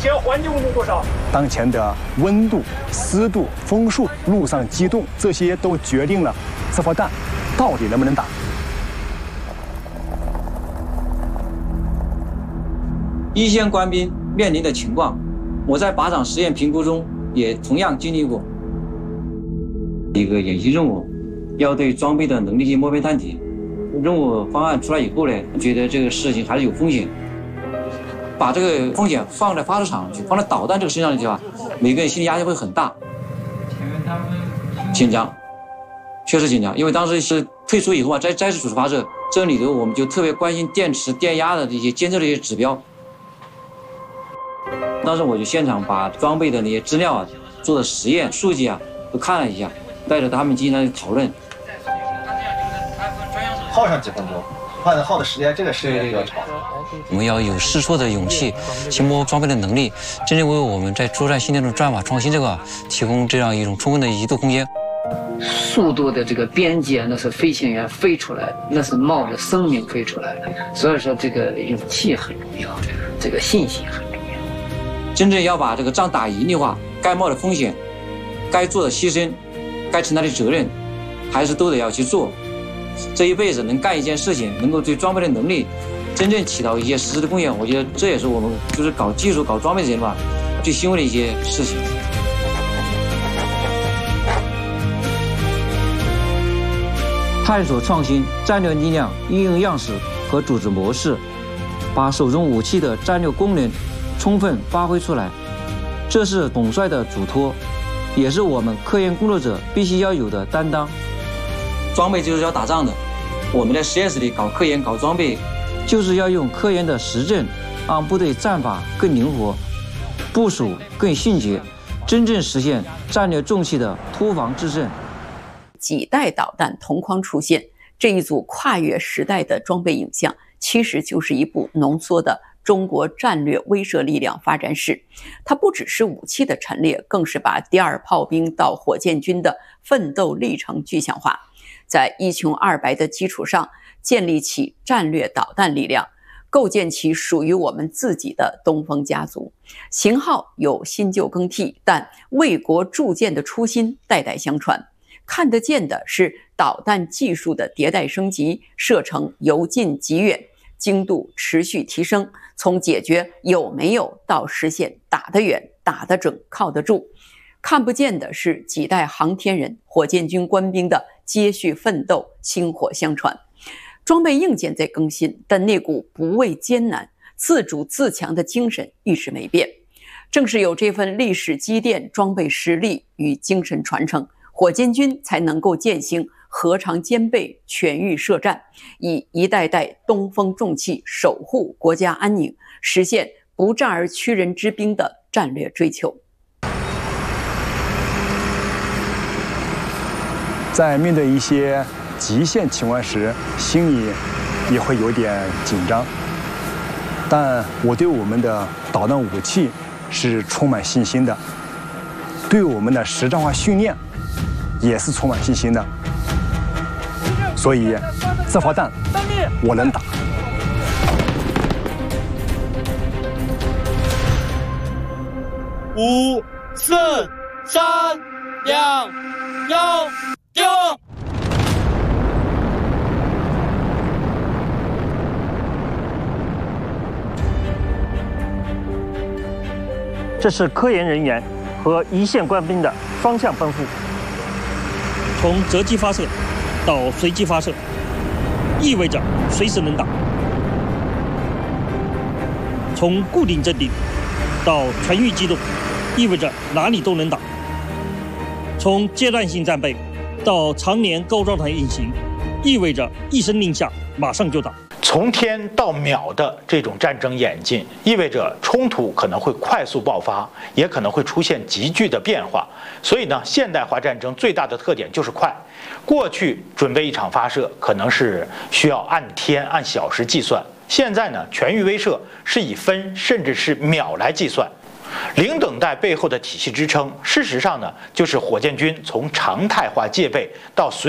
前环境温度多少？ 当前的温度、湿度、风速、路上机动，这些都决定了这发弹到底能不能打。 一线官兵面临的情况，我在靶场实验评估中也同样经历过。一个演习任务，要对装备的能力进行摸排探底。任务方案出来以后呢，觉得这个事情还是有风险。把这个风险放在发射场去，放在导弹这个身上的话，每个人心理压力会很大。紧张，确实紧张，因为当时是退出以后啊，再次主持发射，这里头我们就特别关心电池、电压的这些监测的一些指标。当时我就现场把装备的那些资料啊、做的实验数据啊都看了一下，带着他们进行了讨论。 耗上几分钟，耗的时间，这个时间比较长。 我们要有试错的勇气，去摸装备的能力，真正为我们在作战新的这种战法创新这个提供这样一种充分的移动空间。 速度的这个边界，那是飞行员飞出来的，那是冒着生命飞出来的。所以说，这个勇气很重要，这个信心很重要。 真正要把这个仗打赢的话，该冒的风险，该做的牺牲，该承担的责任，还是都得要去做。这一辈子能干一件事情，能够对装备的能力真正起到一些实质的贡献，我觉得这也是我们就是搞技术、搞装备的人吧最欣慰的一些事情。探索创新战略力量应用样式和组织模式，把手中武器的战略功能充分发挥出来，这是统帅的嘱托，也是我们科研工作者必须要有的担当。装备就是要打仗的，我们在实验室里搞科研、搞装备，就是要用科研的实证，让部队战法更灵活，部署更迅捷，真正实现战略重器的突防制胜。 几代导弹同框出现，这一组跨越时代的装备影像，其实就是一部浓缩的中国战略威慑力量发展史。它不只是武器的陈列，更是把第二炮兵到火箭军的奋斗历程具象化，在一穷二白的基础上建立起战略导弹力量，构建起属于我们自己的东风家族。型号有新旧更替，但为国铸剑的初心代代相传。看得见的是导弹技术的迭代升级，射程由近及远，精度持续提升，从解决有没有到实现打得远、打得准、靠得住。看不见的是几代航天人、火箭军官兵的接续奋斗，薪火相传。装备硬件在更新，但那股不畏艰难、自主自强的精神一直没变。正是有这份历史积淀、装备实力与精神传承，火箭军才能够践行核常兼备、全域设战，以一代代东风重器守护国家安宁，实现不战而屈人之兵的战略追求。 在面对一些极限情况时，心里也会有点紧张，但我对我们的导弹武器是充满信心的，对我们的实战化训练也是充满信心的，所以这发弹我能打。 5、4、3、2、1，丢！ 这是科研人员和一线官兵的双向奔赴。从择机发射到随机发射，意味着随时能打；从固定阵地到全域机动，意味着哪里都能打；从阶段性战备到常年高状态运行，意味着一声令下马上就打。 从天到秒的这种战争演进，意味着冲突可能会快速爆发，也可能会出现急剧的变化。所以呢，现代化战争最大的特点就是快。过去准备一场发射可能是需要按天按小时计算，现在呢，全域威慑是以分甚至是秒来计算。零等待背后的体系支撑，事实上呢，就是火箭军从常态化戒备到随